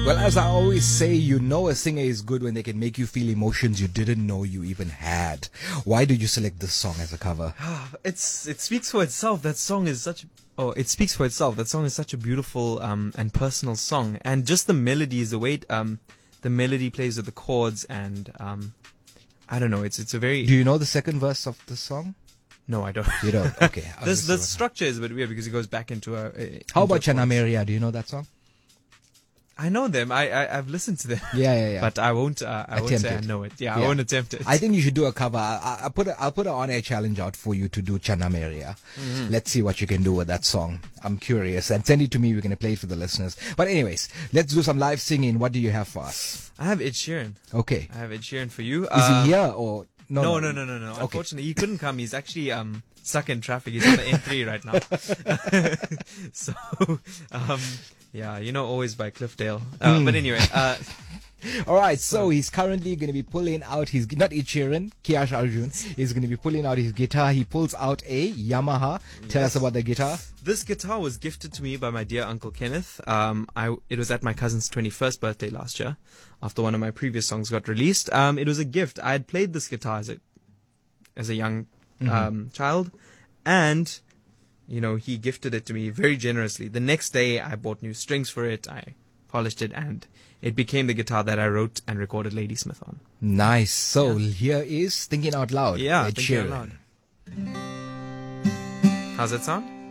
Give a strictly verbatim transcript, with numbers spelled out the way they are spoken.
Well, as I always say, you know a singer is good when they can make you feel emotions you didn't know you even had. Why did you select this song as a cover? It's it speaks for itself. That song is such. Oh, it speaks for itself. That song is such a beautiful um, and personal song, and just the melodies, the way it, um, the melody plays with the chords, and um, I don't know. It's it's a very. Do you know the second verse of the song? No, I don't. You don't. Okay. this the structure is a bit weird because it goes back into a. a How about Chana Meria? Do you know that song? I know them. I, I I've listened to them. Yeah, yeah, yeah. But I won't. Uh, I attempt won't say it. I know it. Yeah, Yeah. I won't attempt it. I think you should do a cover. I, I'll put a, I'll put an on-air challenge out for you to do Chana Meria. Mm-hmm. Let's see what you can do with that song. I'm curious. And send it to me. We're going to play it for the listeners. But anyways, let's do some live singing. What do you have for us? I have Ed Sheeran. Okay. I have Ed Sheeran for you. Is Uh, he here or no? No, no, no, no, no. Okay. Unfortunately, he couldn't come. He's actually um stuck in traffic. He's on the N three right now. so, um, yeah, you know, always by Cliffdale. Uh, Mm. But anyway, uh, All right, so he's currently going to be pulling out his, not Ed Sheeran, Kiash Arjun, he's going to be pulling out his guitar. He pulls out a Yamaha. Tell Yes. us about the guitar. this guitar was gifted to me by my dear Uncle Kenneth. Um, I it was at my cousin's twenty-first birthday last year, after one of my previous songs got released. Um, it was a gift. I had played this guitar as a as a young um, child, and you know he gifted it to me very generously. The next day, I bought new strings for it. I polished it, and it became the guitar that I wrote and recorded Ladysmith on. Nice. So here is Thinking Out Loud. Yeah, Ed Thinking Out Sheeran. Loud. How's that sound?